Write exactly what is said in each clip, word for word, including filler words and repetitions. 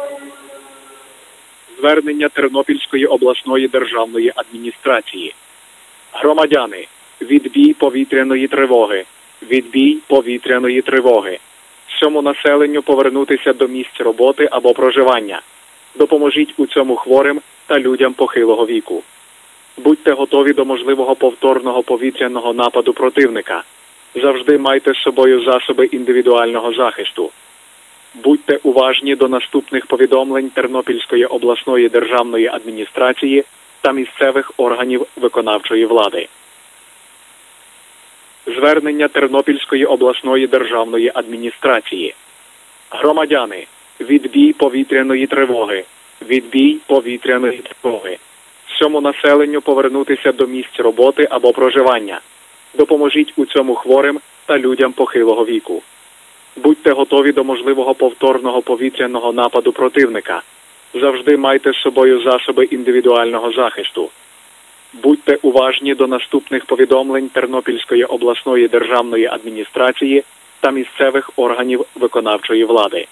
Звернення Тернопільської обласної державної адміністрації. Громадяни, відбій повітряної тривоги. Відбій повітряної тривоги. Всьому населенню повернутися до місць роботи або проживання. Допоможіть у цьому хворим та людям похилого віку. Будьте готові до можливого повторного повітряного нападу противника. Завжди майте з собою засоби індивідуального захисту. Будьте уважні до наступних повідомлень Тернопільської обласної державної адміністрації та місцевих органів виконавчої влади. Звернення Тернопільської обласної державної адміністрації. Громадяни, відбій повітряної тривоги. Відбій повітряної тривоги. Всьому населенню повернутися до місць роботи або проживання. Допоможіть у цьому хворим та людям похилого віку. Будьте готові до можливого повторного повітряного нападу противника. Завжди майте з собою засоби індивідуального захисту. Будьте уважні до наступних повідомлень Тернопільської обласної державної адміністрації та місцевих органів виконавчої влади.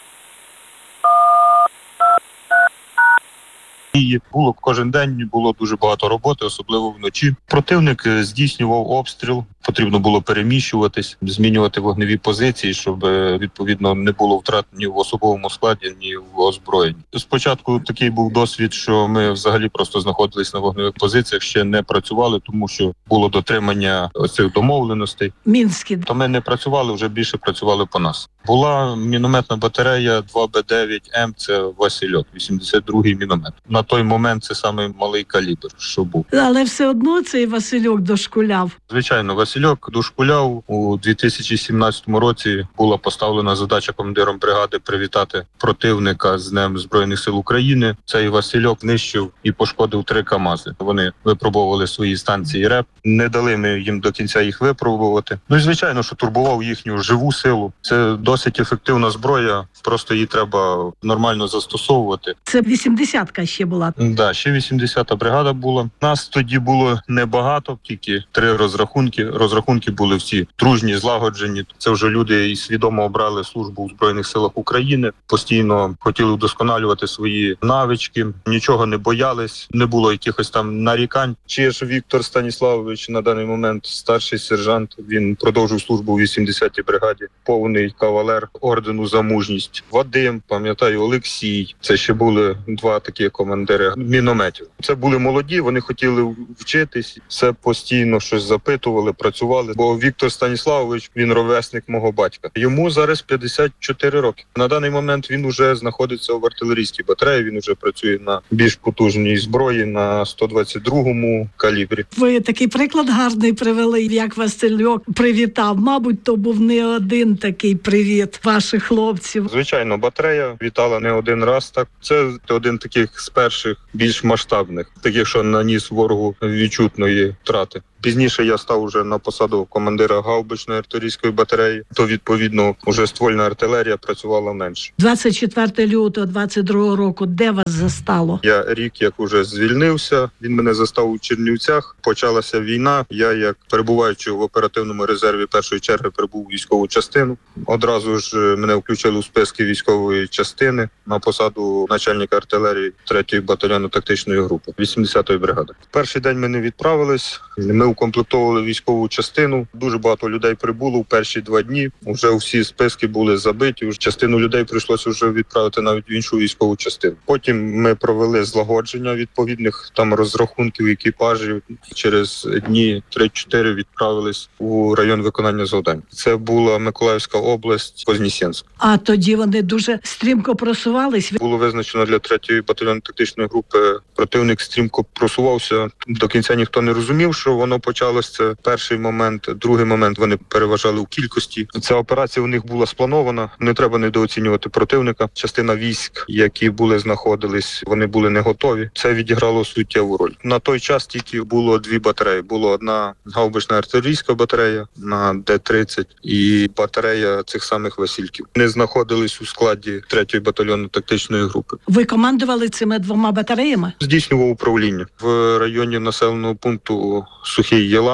І було кожен день, було дуже багато роботи, особливо вночі. Противник здійснював обстріл, потрібно було переміщуватись, змінювати вогневі позиції, щоб відповідно не було втрат ні в особовому складі, ні в озброєнні. Спочатку такий був досвід, що ми взагалі просто знаходились на вогневих позиціях, ще не працювали, тому що було дотримання цих домовленостей. Мінські. То ми не працювали, вже більше працювали по нас. Була мінометна батарея два Б дев'ять М, це Васильок, вісімдесят другий міномет. На той момент це самий малий калібр, що був. Але все одно цей Васильок дошкуляв. Звичайно, Васильок дошкуляв. У дві тисячі сімнадцятому році була поставлена задача командиром бригади привітати противника з Днем Збройних сил України. Цей Васильок знищив і пошкодив три КАМАЗи. Вони випробували свої станції РЕП. Не дали ми їм до кінця їх випробувати. Ну і звичайно, що турбував їхню живу силу. Це досить ефективна зброя, просто її треба нормально застосовувати. Це вісімдесятка ще була. Да, ще вісімдесята бригада була. Нас тоді було небагато, тільки три розрахунки. Розрахунки були всі дружні, злагоджені. Це вже люди і свідомо обрали службу у Збройних силах України. Постійно хотіли вдосконалювати свої навички, нічого не боялись, не було якихось там нарікань. Чиж Віктор Станіславович на даний момент старший сержант. Він продовжив службу у вісімдесятій бригаді. Повний кавалер ордену за мужність. Вадим, пам'ятаю, Олексій. Це ще були два такі командири мінометів. Це були молоді, вони хотіли вчитись, все постійно щось запитували, працювали. Бо Віктор Станіславович, він ровесник мого батька. Йому зараз п'ятдесят чотири роки. На даний момент він уже знаходиться в артилерійській батареї, він уже працює на більш потужній зброї, на сто двадцять другому калібрі. Ви такий приклад гарний привели, як Васильок привітав. Мабуть, то був не один такий привіт ваших хлопців. Звичайно, батарея вітала не один раз так. Це один таких з перших більш масштабних, таких, що наніс ворогу відчутної втрати. Пізніше я став уже на посаду командира гаубичної артилерійської батареї, то, відповідно, вже ствольна артилерія працювала менше. двадцять четвертого лютого двадцять другого року, де вас застало? Я рік як уже звільнився, він мене застав у Чернівцях, почалася війна, я, як перебуваючи в оперативному резерві першої черги, прибув у військову частину. Одразу ж мене включили у списки військової частини на посаду начальника артилерії третьої батальйону тактичної групи вісімдесятої бригади. Перший день ми не відправились, ми укомплектовували військову частину. Дуже багато людей прибуло в перші два дні. Уже всі списки були забиті. Частину людей прийшлося вже відправити навіть в іншу військову частину. Потім ми провели злагодження відповідних там розрахунків екіпажів. Через дні три-чотири відправились у район виконання завдань. Це була Миколаївська область, Вознесенськ. А тоді вони дуже стрімко просувались. Було визначено для третьої батальйонної тактичної групи. Противник стрімко просувався. До кінця ніхто не розумів, що воно почалось. Це перший момент. Другий момент, вони переважали у кількості. Ця операція у них була спланована. Не треба недооцінювати противника. Частина військ, які були знаходились, вони були не готові. Це відіграло суттєву роль. На той час тільки було дві батареї. Була одна гаубична артилерійська батарея на Д тридцять і батарея цих самих Васильків. Вони знаходились у складі третьої батальйонної тактичної групи. Ви командували цими двома батареями? Здійснював управління в районі населеного пункту Сухий Єланець.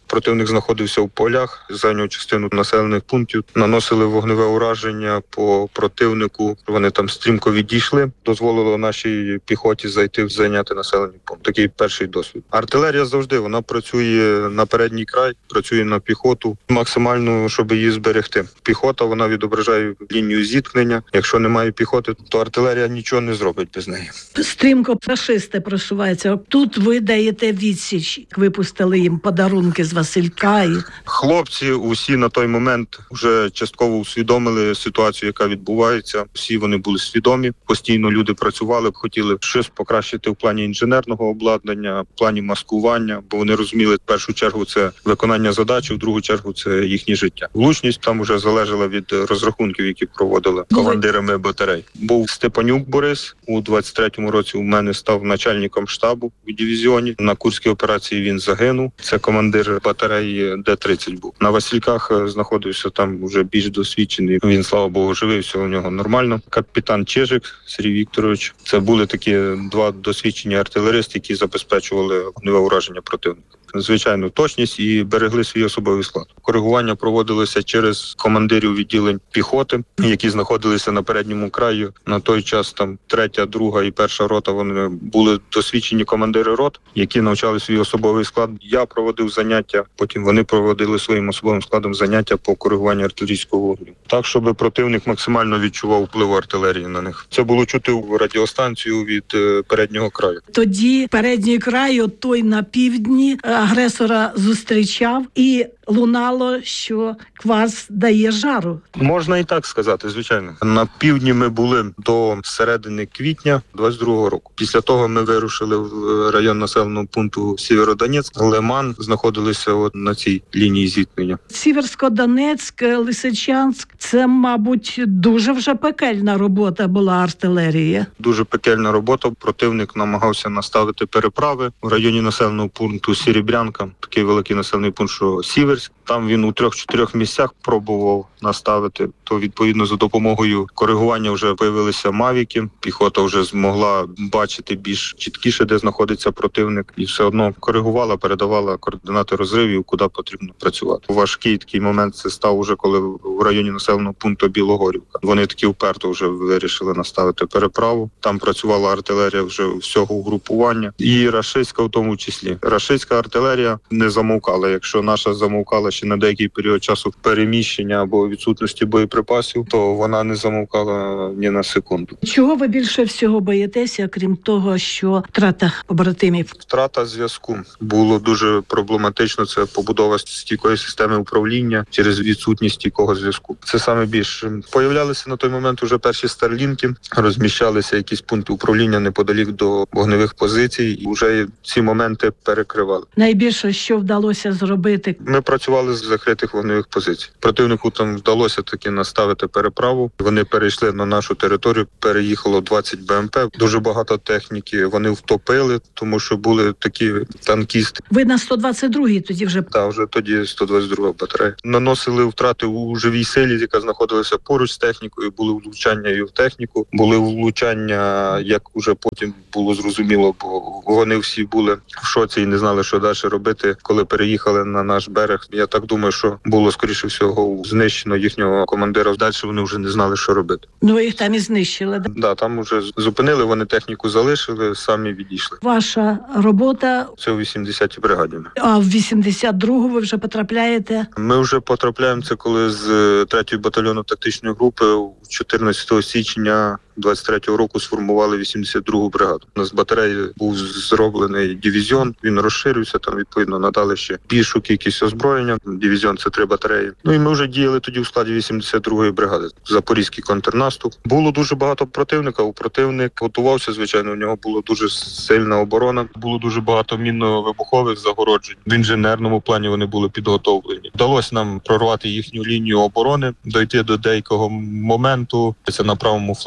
Противник знаходився в полях, зайняв частину населених пунктів, наносили вогневе ураження по противнику. Вони там стрімко відійшли, дозволило нашій піхоті зайти, зайняти населений пункт. Такий перший досвід. Артилерія завжди, вона працює на передній край, працює на піхоту, максимально, щоб її зберегти. Піхота, вона відображає лінію зіткнення. Якщо немає піхоти, то артилерія нічого не зробить без неї. Стрімко фашисти просуваються. Тут ви даєте відсіч. Випустили їм подарунки з Василька. І... Хлопці усі на той момент вже частково усвідомили ситуацію, яка відбувається. Всі вони були свідомі. Постійно люди працювали, хотіли щось покращити в плані інженерного обладнання, в плані маскування, бо вони розуміли, в першу чергу це виконання задачі, в другу чергу це їхнє життя. Влучність там вже залежала від розрахунків, які проводили командирами батарей. Був Степанюк Борис. У двадцять третьому році у мене став начальником штабу в дивізіоні. На Курській операції він загинув. Це командир батареї Д тридцять був. На Васильках знаходився там вже більш досвідчений. Він, слава Богу, живий, все у нього нормально. Капітан Чижик Сергій Вікторович. Це були такі два досвідчені артилеристи, які забезпечували вогневе ураження противника. Звичайно, точність і берегли свій особовий склад. Коригування проводилося через командирів відділень піхоти, які знаходилися на передньому краю. На той час там третя, друга і перша рота, вони були досвідчені командири рот, які навчали свій особовий склад. Я проводив заняття, потім вони проводили своїм особовим складом заняття по коригуванню артилерійського вогню. Так, щоб противник максимально відчував вплив артилерії на них. Це було чути в радіостанцію від е, переднього краю. Тоді передній край, от той на півдні, агресора зустрічав і лунало, що квас дає жару. Можна і так сказати, звичайно. На півдні ми були до середини квітня двадцять другого року. Після того ми вирушили в район населеного пункту Сєвєродонецьк. Лиман, знаходилися от на цій лінії зіткнення. Сіверсько-Донецьк, Лисичанськ – це, мабуть, дуже вже пекельна робота була артилерії. Дуже пекельна робота. Противник намагався наставити переправи в районі населеного пункту Серебрянка. Такий великий населений пункт, що Сіверськ. Там він у трьох-чотирьох місцях пробував наставити. То, відповідно, за допомогою коригування вже появилися мавіки. Піхота вже змогла бачити більш чіткіше, де знаходиться противник. І все одно коригувала, передавала координати розривів, куди потрібно працювати. Важкий такий момент це став уже, коли в районі населеного пункту Білогорівка. Вони таки вперто вже вирішили наставити переправу. Там працювала артилерія вже всього угрупування. І рашистська в тому числі. Рашистська артилерія не замовкала. Якщо наша замовкала ще на деякий період часу переміщення або відсутності боєприпасів, то вона не замовкала ні на секунду. Чого ви більше всього боїтеся, крім того, що втрата побратимів? Втрата зв'язку. Було дуже проблематично. Це побудова стійкої системи управління через відсутність стійкого зв'язку. Це саме більше. Появлялися на той момент уже перші старлінки, розміщалися якісь пункти управління неподалік до вогневих позицій, і вже ці моменти перекривали. Найбільше, що вдалося зробити? Ми працювали з закритих вогневих позицій. Противнику там вдалося таки наставити переправу. Вони перейшли на нашу територію, переїхало двадцять Б М П. Дуже багато техніки вони втопили, тому що були такі танкісти. Ви на сто двадцять другій тоді вже? Так, вже тоді сто двадцять друга батарея. Наносили втрати у живій силі, яка знаходилася поруч з технікою. Були влучання і в техніку. Були влучання, як уже потім було зрозуміло, бо вони всі були в шоці і не знали, що далі робити, коли переїхали на наш берег. Я так думаю, що було, скоріше всього, знищено їхнього командира. Далі вони вже не знали, що робити. Ну, ви їх там і знищили, да? Да, там вже зупинили, вони техніку залишили, самі відійшли. Ваша робота? Це у вісімдесятій бригаді. А в вісімдесят другу ви вже потрапляєте? Ми вже потрапляємо, це коли з третьої батальйону тактичної групи чотирнадцятого січня двадцять третього року сформували вісімдесят другу бригаду. У нас з батареї був зроблений дивізіон, він розширився, там відповідно надали ще більшу кількість озброєння. Дивізіон – це три батареї. Ну і ми вже діяли тоді у складі вісімдесят другої бригади. Запорізький контрнаступ. Було дуже багато противника. У противник готувався, звичайно, у нього була дуже сильна оборона. Було дуже багато мінно-вибухових загороджень. В інженерному плані вони були підготовлені. Вдалося нам прорвати їхню лінію оборони, дойти до деякого моменту. Це на правому фланзі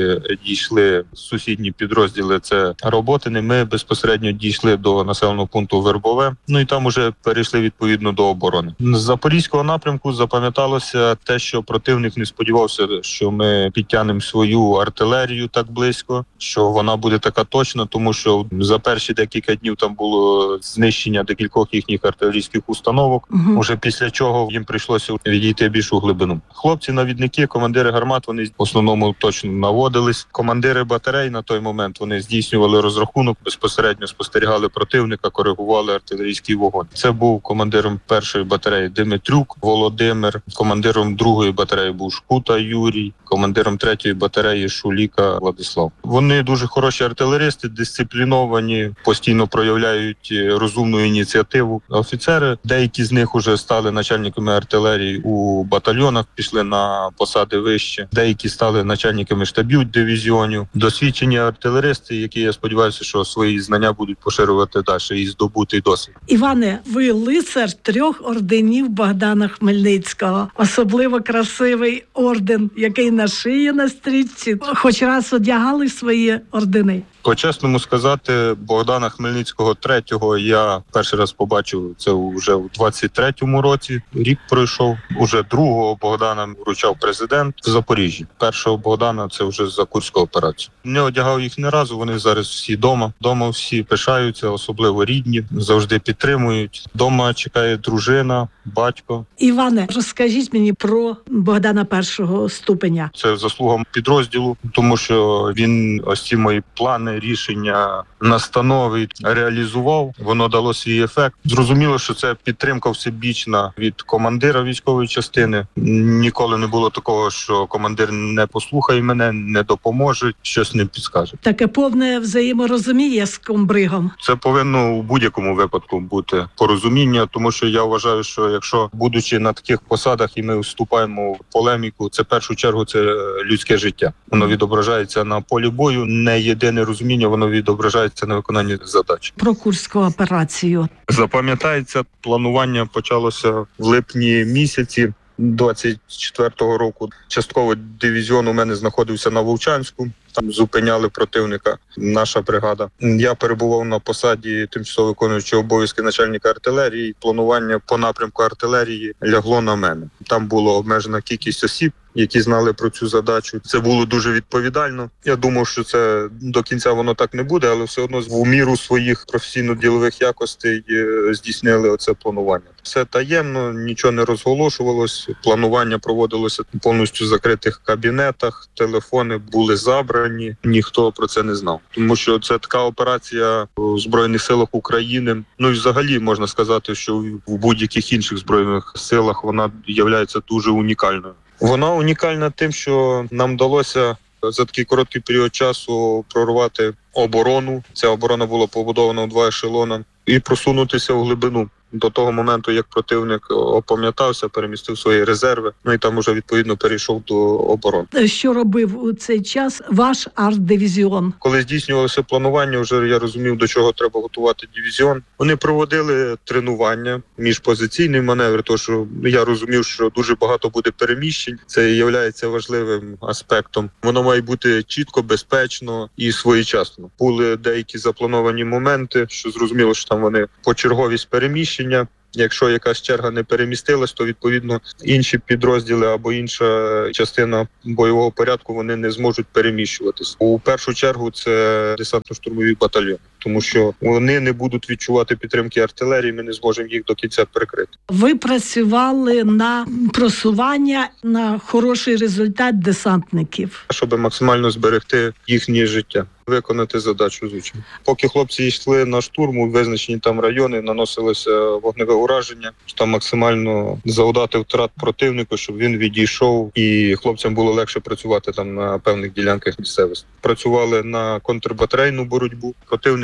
тільки дійшли сусідні підрозділи, це Роботини, ми безпосередньо дійшли до населеного пункту Вербове, ну і там уже перейшли відповідно до оборони. З Запорізького напрямку запам'яталося те, що противник не сподівався, що ми підтягнемо свою артилерію так близько, що вона буде така точна, тому що за перші декілька днів там було знищення декількох їхніх артилерійських установок, Угу. уже після чого їм прийшлося відійти більшу глибину. Хлопці-навідники, командири гармат, вони в основному точно наводились. Командири батарей на той момент вони здійснювали розрахунок, безпосередньо спостерігали противника, коригували артилерійський вогонь. Це був командиром першої батареї Димитрюк Володимир, командиром другої батареї був Шкута Юрій, командиром третьої батареї Шуліка Владислав. Вони дуже хороші артилеристи, дисципліновані, постійно проявляють розумну ініціативу. Офіцери, деякі з них уже стали начальниками артилерії у батальйонах, пішли на посади вище. Деякі стали начальниками штабів дивізіонів. Досвідчені артилеристи, які, я сподіваюся, що свої знання будуть поширювати далі і здобути досвід. Іване, ви лицар трьох орденів Богдана Хмельницького. Особливо красивий орден, який на шиї на стрічці. Хоч раз одягали свої ордени? По-чесному сказати, Богдана Хмельницького третього я перший раз побачив, це вже у двадцять третьому році. Рік пройшов. Уже другого Богдана вручав президент в Запоріжжі. Першого Богдана це вже за Курську операцію. Не одягав їх не разу, вони зараз всі дома. Дома всі пишаються, особливо рідні, завжди підтримують. Дома чекає дружина, батько. Іване, розкажіть мені про Богдана першого ступеня. Це заслуга підрозділу, тому що він ось ці мої плани, рішення, настанови реалізував. Воно дало свій ефект. Зрозуміло, що це підтримка всебічна від командира військової частини. Ніколи не було такого, що командир не послухає мене, не допоможе, щось не підскаже. Таке повне взаєморозуміння з комбригом. Це повинно у будь-якому випадку бути порозуміння, тому що я вважаю, що якщо, будучи на таких посадах, і ми вступаємо в полеміку, це в першу чергу це людське життя. Воно відображається на полі бою, не єдине розуміння, воно відображається на виконанні задач. Про Курську операцію. Запам'ятається, планування почалося в липні місяці двадцять четвертого року. Частково дивізіон у мене знаходився на Вовчанську. Там зупиняли противника, наша бригада. Я перебував на посаді тимчасово виконуючого обов'язки начальника артилерії. Планування по напрямку артилерії лягло на мене. Там була обмежена кількість осіб, які знали про цю задачу. Це було дуже відповідально. Я думав, що це до кінця воно так не буде, але все одно в міру своїх професійно-ділових якостей здійснили оце планування. Все таємно, нічого не розголошувалось. Планування проводилося повністю в закритих кабінетах, телефони були забрані, ніхто про це не знав. Тому що це така операція в Збройних силах України. Ну і взагалі можна сказати, що в будь-яких інших збройних силах вона є дуже унікальною. Вона унікальна тим, що нам вдалося за такий короткий період часу прорвати оборону. Ця оборона була побудована у два ешелони і просунутися в глибину. До того моменту, як противник опам'ятався, перемістив свої резерви, ну і там уже відповідно перейшов до оборони. Що робив у цей час ваш арт-дивізіон? Коли здійснювалося планування, вже я розумів, до чого треба готувати дивізіон. Вони проводили тренування, міжпозиційний маневр, тому що я розумів, що дуже багато буде переміщень. Це є важливим аспектом. Воно має бути чітко, безпечно і своєчасно. Були деякі заплановані моменти, що зрозуміло, що там вони почерговість переміщень. Якщо якась черга не перемістилась, то відповідно інші підрозділи або інша частина бойового порядку вони не зможуть переміщуватись. У першу чергу це десантно-штурмові батальйони, тому що вони не будуть відчувати підтримки артилерії, ми не зможемо їх до кінця перекрити. Ви працювали на просування, на хороший результат десантників. Щоб максимально зберегти їхнє життя. Виконати задачу, звичайно. Поки хлопці йшли на штурм у визначені там райони, наносилося вогневе ураження, там максимально завдати втрат противнику, щоб він відійшов і хлопцям було легше працювати там на певних ділянках місцевості. Працювали на контрбатарейну боротьбу. Противник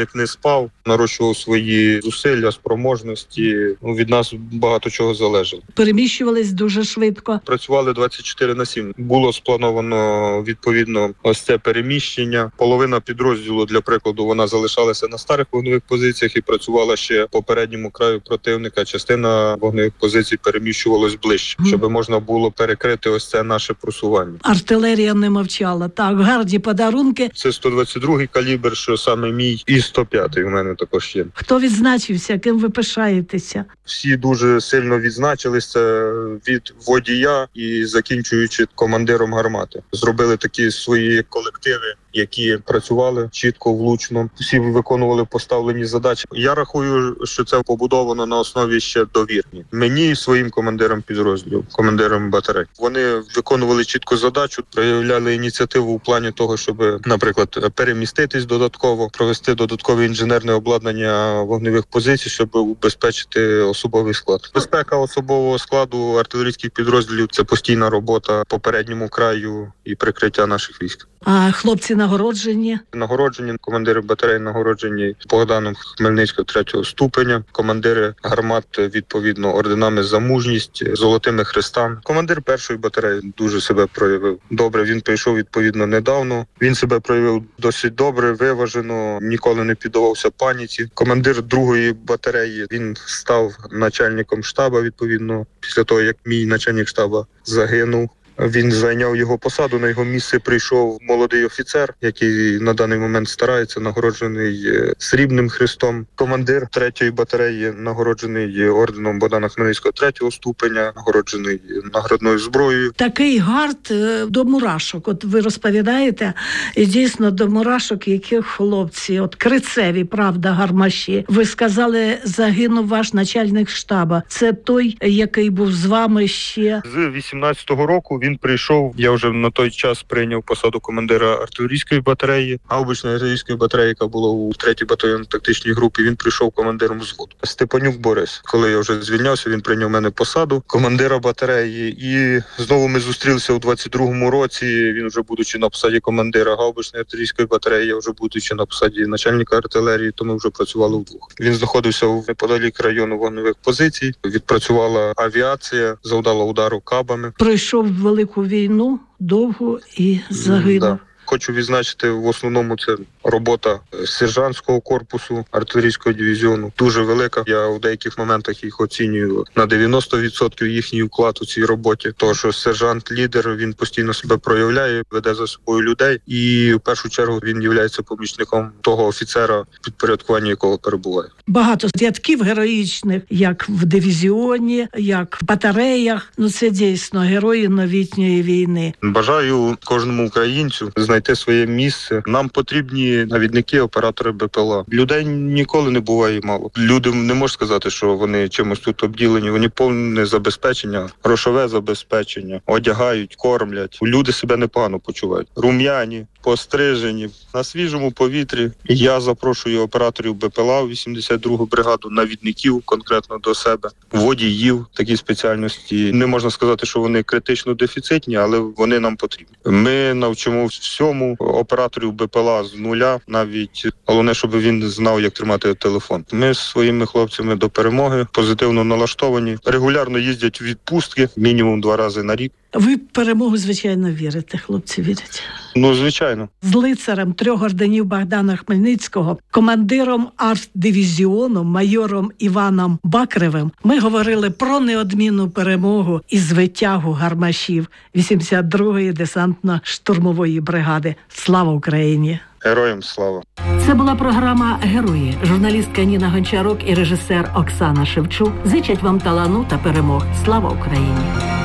Захисник не спав, нарощував свої зусилля, спроможності. Ну, від нас багато чого залежало. Переміщувались дуже швидко. Працювали двадцять чотири на сім. Було сплановано, відповідно, ось це переміщення. Половина підрозділу, для прикладу, вона залишалася на старих вогневих позиціях і працювала ще по передньому краю противника. Частина вогневих позицій переміщувалась ближче, mm. щоб можна було перекрити ось це наше просування. Артилерія не мовчала. Так, гарні подарунки. Це сто двадцять другий калібр, що саме мій, і сто п'ятий у мене також є. Хто відзначився, ким ви пишаєтеся? Всі дуже сильно відзначилися, від водія і закінчуючи командиром гармати. Зробили такі свої колективи, які працювали чітко, влучно. Всі виконували поставлені задачі. Я рахую, що це побудовано на основі ще довірні. Мені і своїм командирам підрозділів, командирам батарей. Вони виконували чітко задачу, проявляли ініціативу у плані того, щоб, наприклад, переміститись додатково, провести додаткове інженерне обладнання вогневих позицій, щоб убезпечити особовий склад. Безпека особового складу артилерійських підрозділів – це постійна робота по передньому краю і прикриття наших військ. А хлопці нагороджені? Нагороджені, командири батарей нагороджені Богданом Хмельницького третього ступеня, командири гармат, відповідно, орденами за мужність, золотими хрестами. Командир першої батареї дуже себе проявив добре, він прийшов, відповідно, недавно. Він себе проявив досить добре, виважено, ніколи не піддавався паніці. Командир другої батареї, він став начальником штабу, відповідно, після того, як мій начальник штабу загинув. Він зайняв його посаду, на його місце прийшов молодий офіцер, який на даний момент старається, нагороджений срібним хрестом. Командир третьої батареї нагороджений орденом Богдана Хмельницького третього ступеня, нагороджений наградною зброєю. Такий гард до мурашок. От ви розповідаєте, і дійсно до мурашок, яких хлопці, от крицеві, правда, гармаші. Ви сказали, загинув ваш начальник штабу. Це той, який був з вами ще? З вісімнадцятого року він прийшов, я вже на той час прийняв посаду командира артилерійської батареї, гаубичної артилерійської батареї, яка була у третій батальйонно-тактичній групі, він прийшов командиром взводу. Степанюк Борис. Коли я вже звільнявся, він прийняв мене посаду командира батареї, і знову ми зустрілися у двадцять другому році, він вже будучи на посаді командира гаубичної артилерійської батареї, я вже будучи на посаді начальника артилерії, то ми вже працювали вдвох. Він знаходився у неподалік району вогневих позицій, відпрацювала авіація, завдала удару кабами. Пройшов велику війну, довгу і загинув. Да. Хочу відзначити, в основному це робота сержантського корпусу артилерійського дивізіону. Дуже велика. Я в деяких моментах їх оцінюю на дев'яносто відсотків їхній вклад у цій роботі. Тому що сержант-лідер, він постійно себе проявляє, веде за собою людей. І в першу чергу він є помічником того офіцера, підпорядкування якого перебуває. Багато рядків героїчних, як в дивізіоні, як в батареях. Ну це дійсно герої новітньої війни. Бажаю кожному українцю знайти своє місце. Нам потрібні навідники, оператори БПЛА. Людей ніколи не буває мало. Люди не можуть сказати, що вони чимось тут обділені. Вони повне забезпечення, грошове забезпечення, одягають, кормлять. Люди себе непогано почувають. Рум'яні, пострижені, на свіжому повітрі. Я запрошую операторів БПЛА у вісімдесят другу бригаду, навідників конкретно до себе, водіїв, такі спеціальності. Не можна сказати, що вони критично дефіцитні, але вони нам потрібні. Ми навчимо всьому операторів БПЛА з нуля, навіть головне, щоб він знав, як тримати телефон. Ми з своїми хлопцями до перемоги позитивно налаштовані, регулярно їздять в відпустки, мінімум два рази на рік. Ви в перемогу, звичайно, вірите, хлопці вірять? Ну, звичайно. З лицарем трьох орденів Богдана Хмельницького, командиром артдивізіону, майором Іваном Бакревим ми говорили про неодмінну перемогу і звитягу гармашів вісімдесят другої десантно-штурмової бригади. Слава Україні! Героям слава! Це була програма «Герої». Журналістка Ніна Гончарук і режисер Оксана Шевчук зичать вам талану та перемог. Слава Україні!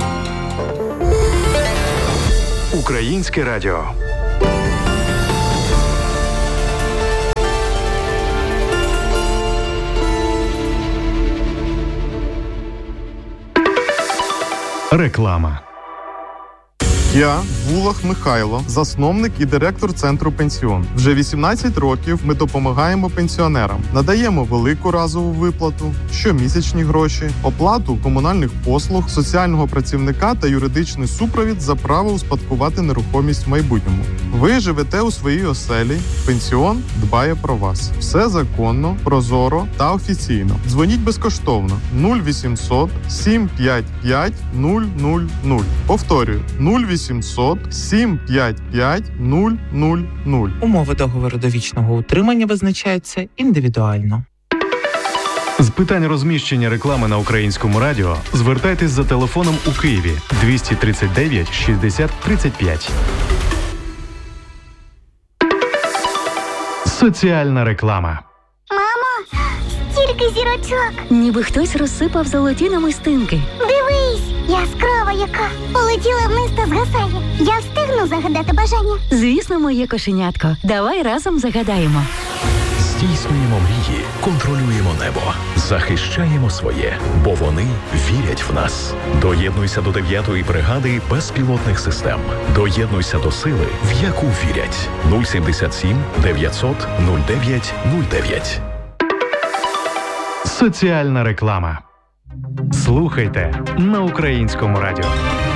Українське радіо. Реклама. Я Вулах Михайло, засновник і директор центру «Пенсіон». Вже вісімнадцять років ми допомагаємо пенсіонерам. Надаємо велику разову виплату, щомісячні гроші, оплату комунальних послуг, соціального працівника та юридичний супровід за право успадкувати нерухомість в майбутньому. Ви живете у своїй оселі, «Пенсіон» дбає про вас. Все законно, прозоро та офіційно. Дзвоніть безкоштовно нуль вісімсот сім п'ять п'ять нуль нуль нуль. Повторюю, нуль вісімсот сім п'ять п'ять нуль нуль нуль. Умови договору довічного утримання визначаються індивідуально. З питань розміщення реклами на Українському радіо звертайтесь за телефоном у Києві двісті тридцять дев'ять шістдесят тридцять п'ять. Соціальна реклама. Мамо, стільки зірочок. Ніби хтось розсипав золоті намистинки. Дивись, яскрава яка. Полетіла вниз та згасає. Я встигну загадати бажання. Звісно, моє кошенятко. Давай разом загадаємо. Здійснюємо мрії, контролюємо небо, захищаємо своє, бо вони вірять в нас. Доєднуйся до дев'ятої бригади безпілотних систем. Доєднуйся до сили, в яку вірять. нуль сімдесят сім дев'ятсот нуль дев'ять нуль дев'ять. Соціальна реклама. Слухайте на Українському радіо.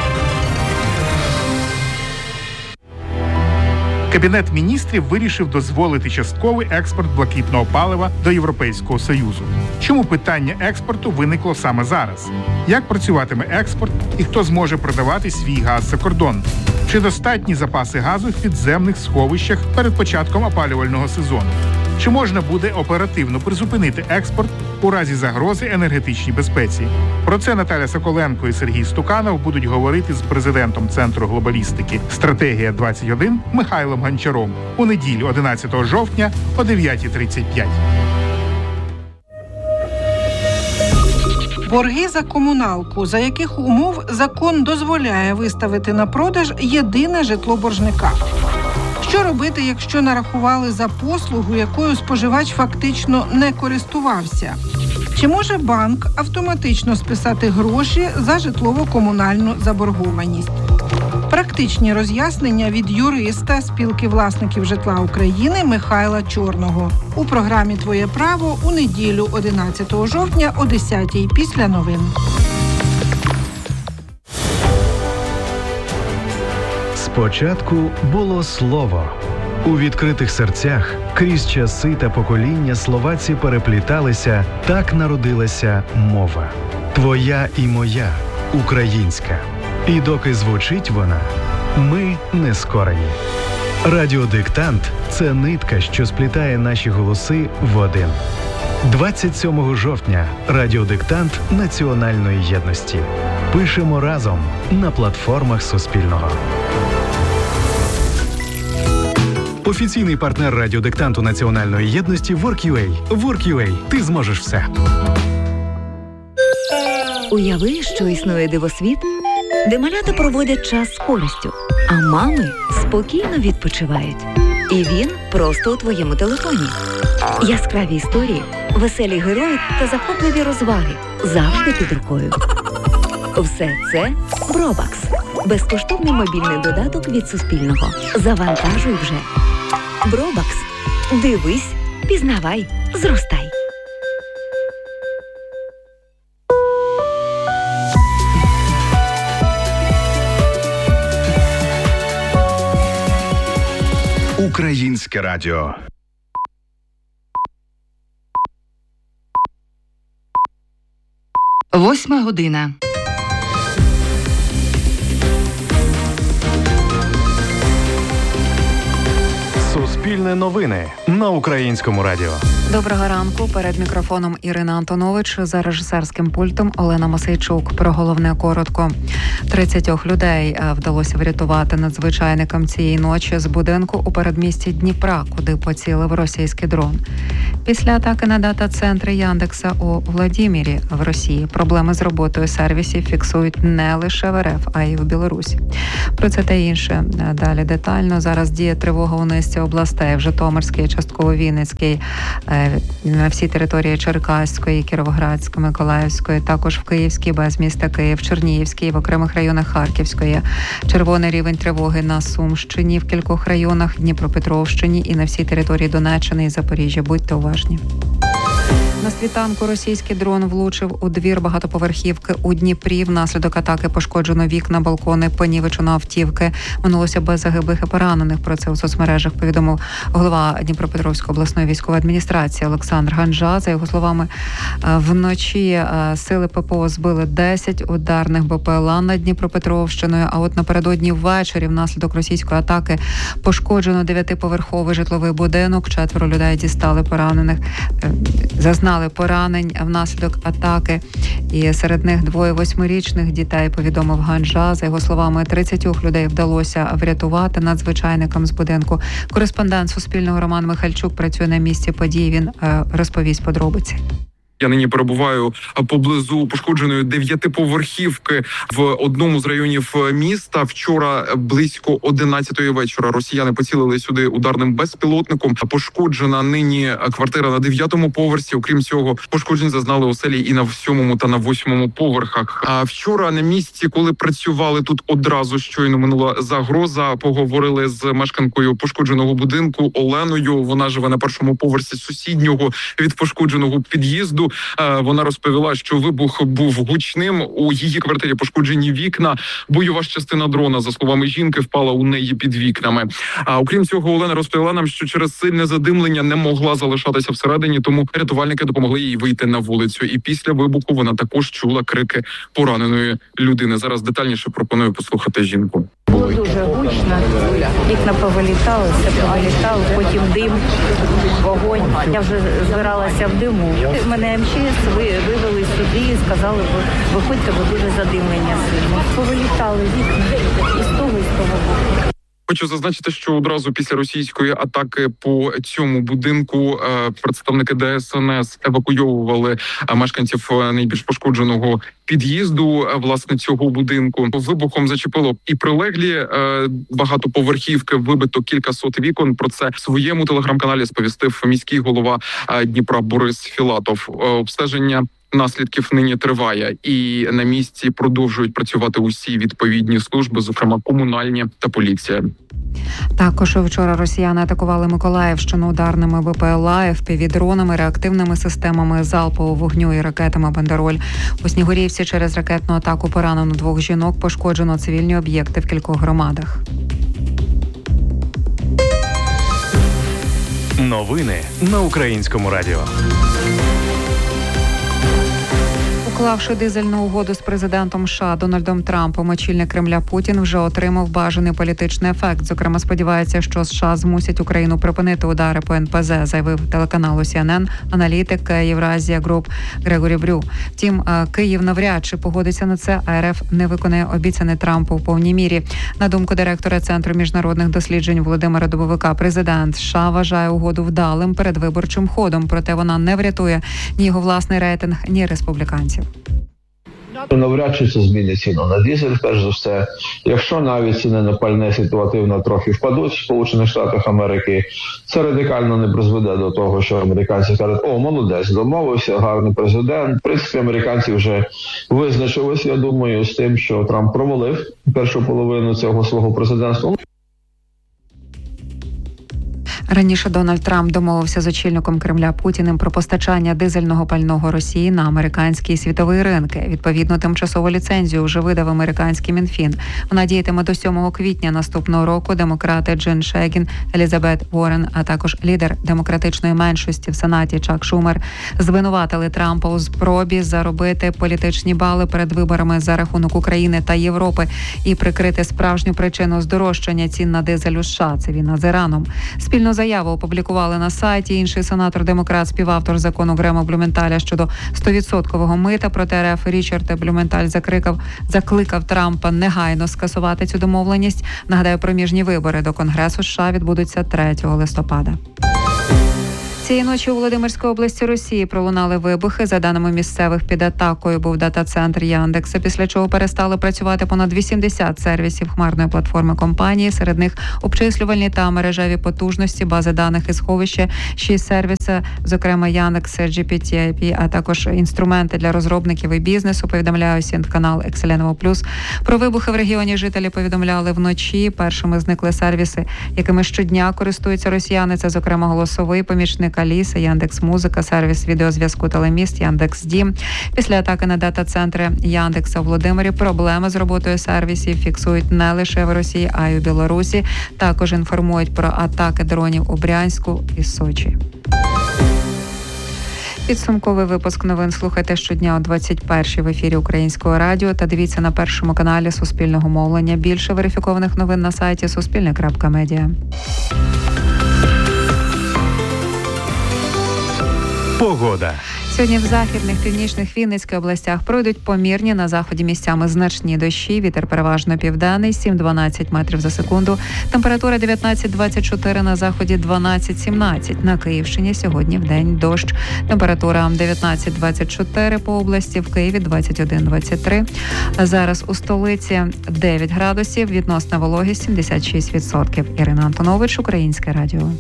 Кабінет міністрів вирішив дозволити частковий експорт блакитного палива до Європейського Союзу. Чому питання експорту виникло саме зараз? Як працюватиме експорт і хто зможе продавати свій газ за кордон? Чи достатні запаси газу в підземних сховищах перед початком опалювального сезону? Чи можна буде оперативно призупинити експорт у разі загрози енергетичній безпеці? Про це Наталя Соколенко і Сергій Стуканов будуть говорити з президентом Центру глобалістики «Стратегія двадцять один» Михайлом Гончаром у неділю одинадцятого жовтня о дев'ята тридцять п'ять. Борги за комуналку, за яких умов закон дозволяє виставити на продаж єдине житло боржника. Що робити, якщо нарахували за послугу, якою споживач фактично не користувався? Чи може банк автоматично списати гроші за житлово-комунальну заборгованість? Практичні роз'яснення від юриста Спілки власників житла України Михайла Чорного у програмі «Твоє право» у неділю одинадцятого жовтня о десятій після новин. Спочатку було слово. У відкритих серцях крізь часи та покоління словаці перепліталися, так народилася мова. Твоя і моя, українська. І доки звучить вона, ми не скорені. Радіодиктант – це нитка, що сплітає наші голоси в один. двадцять сьомого жовтня радіодиктант національної єдності. Пишемо разом на платформах Суспільного. Офіційний партнер радіодиктанту національної єдності WorkUA. WorkUA. Ти зможеш все. Уяви, що існує дивосвіт, де малята проводять час з користю, а мами спокійно відпочивають. І він просто у твоєму телефоні. Яскраві історії, веселі герої та захопливі розваги завжди під рукою. Все це Бробакс. Безкоштовний мобільний додаток від Суспільного. Завантажуй вже. Бробакс. Дивись, пізнавай, зростай. Українське радіо. Восьма година. Суспільне новини на Українському радіо. Доброго ранку. Перед мікрофоном Ірина Антонович, за режисерським пультом Олена Мосейчук. Про головне коротко. тридцять людей вдалося врятувати надзвичайникам цієї ночі з будинку у передмісті Дніпра, куди поцілив російський дрон. Після атаки на дата-центри Яндекса у Владімірі в Росії проблеми з роботою сервісів фіксують не лише в РФ, а й в Білорусі. Про це та інше далі детально. Зараз діє тривога у низці областей: в Житомирській, частково Вінницькій, на всій території Черкаської, Кіровоградської, Миколаївської, також в Київській, без міста Київ, Чернігівській, в окремих районах Харківської. Червоний рівень тривоги на Сумщині, в кількох районах, Дніпропетровщині і на всій території Донеччини і Запоріжжя. Будьте уважні. На світанку російський дрон влучив у двір багатоповерхівки у Дніпрі. Внаслідок атаки пошкоджено вікна, балкони, понівечено автівки. Минулося без загиблих і поранених. Про це у соцмережах повідомив голова Дніпропетровської обласної військової адміністрації Олександр Ганжа. За його словами, вночі сили ППО збили десять ударних БПЛА над Дніпропетровщиною, а от напередодні ввечері внаслідок російської атаки пошкоджено дев'ятиповерховий житловий будинок. Четверо людей дістали поранених. Зазнали поранень внаслідок атаки, і серед них двоє восьмирічних дітей, повідомив Ганжа. За його словами, тридцять людей вдалося врятувати. Надзвичайникам з будинку. Кореспондент Суспільного Роман Михальчук працює на місці події. Він е, розповість подробиці. Я нині перебуваю поблизу пошкодженої дев'ятиповерхівки в одному з районів міста. Вчора близько одинадцятої вечора росіяни поцілили сюди ударним безпілотником. Пошкоджена нині квартира на дев'ятому поверсі. Окрім цього, пошкоджень зазнали оселі і на сьомому та на восьмому поверхах. А вчора на місці, коли працювали тут, одразу щойно минула загроза. Поговорили з мешканкою пошкодженого будинку Оленою. Вона живе на першому поверсі сусіднього від пошкодженого під'їзду. Вона розповіла, що вибух був гучним. У її квартирі пошкоджені вікна. Бойова ж частина дрона, за словами жінки, впала у неї під вікнами. А окрім цього, Олена розповіла нам, що через сильне задимлення не могла залишатися всередині, тому рятувальники допомогли їй вийти на вулицю. І після вибуху вона також чула крики пораненої людини. Зараз детальніше пропоную послухати жінку. Було дуже гучно, вікна повилітали, все повилітало, потім дим, вогонь. Я вже збиралася в диму. Мене ем че ес вивели сюди і сказали, виходьте, бо дуже задимлення сильно. Повилітали вікна і з того, і з того боку. Хочу зазначити, що одразу після російської атаки по цьому будинку представники де ес ен ес евакуйовували мешканців найбільш пошкодженого під'їзду, власне, цього будинку. Вибухом зачепило і прилеглі багатоповерхівки, вибито кількасот вікон. Про це в своєму телеграм-каналі сповістив міський голова Дніпра Борис Філатов. Обстеження наслідків нині триває, і на місці продовжують працювати усі відповідні служби, зокрема комунальні та поліція. Також вчора росіяни атакували Миколаївщину ударними БПЛА, еф пі ві-дронами, реактивними системами залпового вогню і ракетами «Бандероль». У Снігурівці через ракетну атаку поранено двох жінок, пошкоджено цивільні об'єкти в кількох громадах. Новини на Українському радіо. Уклавши дизельну угоду з президентом США Дональдом Трампом, очільник Кремля Путін вже отримав бажаний політичний ефект. Зокрема, сподівається, що США змусять Україну припинити удари по ен пе зе, заявив телеканалу сі ен ен аналітик Євразія Груп Грегорі Брю. Втім, Київ навряд чи погодиться на це, а ер еф не виконає обіцяне Трампу в повній мірі. На думку директора Центру міжнародних досліджень Володимира Дубовика, президент США вважає угоду вдалим передвиборчим ходом, проте вона не врятує ні його власний рейтинг, ні республіканців. Навряд чи це змінить ціну на дизель, перш за все. Якщо навіть ціни на пальне ситуативно трохи впадуть в Сполучених Штатах Америки, це радикально не призведе до того, що американці скажуть: о, молодець, домовився, гарний президент. В принципі, американці вже визначились, я думаю, з тим, що Трамп провалив першу половину цього свого президентства. Раніше Дональд Трамп домовився з очільником Кремля Путіним про постачання дизельного пального Росії на американські і світові ринки. Відповідно, тимчасову ліцензію вже видав американський Мінфін. Вона діятиме до сьомого квітня наступного року. Демократи Джин Шегін, Елізабет Уоррен, а також лідер демократичної меншості в Сенаті Чак Шумер звинуватили Трампа у спробі заробити політичні бали перед виборами за рахунок України та Європи і прикрити справжню причину здорожчання цін на дизель у США – це війна з Іраном. Спільно заяву опублікували на сайті. Інший сенатор-демократ, співавтор закону Грема Блюменталя щодо сто відсотків мита проти ер еф Річард Блюменталь закликав, закликав Трампа негайно скасувати цю домовленість. Нагадаю, проміжні вибори до Конгресу США відбудуться третього листопада. Цієї ночі у Володимирській області Росії пролунали вибухи. За даними місцевих, під атакою був дата-центр Яндекса, після чого перестали працювати понад вісімдесят сервісів хмарної платформи компанії. Серед них обчислювальні та мережеві потужності, бази даних і сховища, шість сервіси, зокрема Яндекс, джі пі ті ай пі, а також інструменти для розробників і бізнесу, повідомляє Сінт-канал Екселеново Плюс. Про вибухи в регіоні жителі повідомляли вночі. Першими зникли сервіси, якими щодня користуються росіяни. Це, зокрема, голосовий помічник Аліса, Яндекс.Музика, сервіс відеозв'язку Телеміст, Яндекс.Дім. Після атаки на дата-центри Яндекса у Володимирі проблеми з роботою сервісів фіксують не лише в Росії, а й у Білорусі. Також інформують про атаки дронів у Брянську і Сочі. Підсумковий випуск новин слухайте щодня о двадцять першій в ефірі Українського радіо та дивіться на першому каналі Суспільного мовлення. Більше верифікованих новин на сайті суспільне крапка медіа. Погода. Сьогодні в західних, північних, Вінницьких областях пройдуть помірні, на заході місцями значні дощі. Вітер переважно південний, сім-дванадцять метрів за секунду. Температура дев'ятнадцять-двадцять чотири, на заході дванадцять-сімнадцять. На Київщині сьогодні вдень дощ. Температура дев'ятнадцять-двадцять чотири по області, в Києві двадцять один-двадцять три. Зараз у столиці дев'ять градусів, відносна вологість сімдесят шість відсотків. Ірина Антонович, Українське радіо.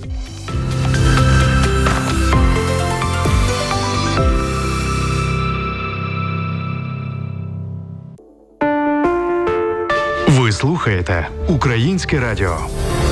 Ви слухаєте Українське радіо.